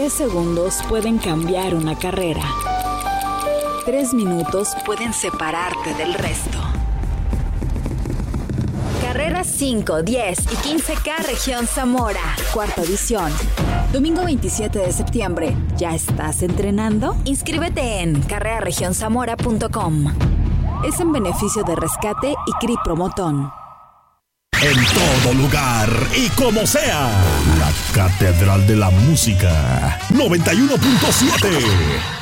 10 segundos pueden cambiar una carrera. 3 minutos pueden separarte del resto. Carreras 5, 10 y 15K Región Zamora, cuarta edición. Domingo 27 de septiembre. ¿Ya estás entrenando? Inscríbete en carreraregionszamora.com. Es en beneficio de Rescate y CRI Promotón. En todo lugar y como sea, la Catedral de la Música 91.7.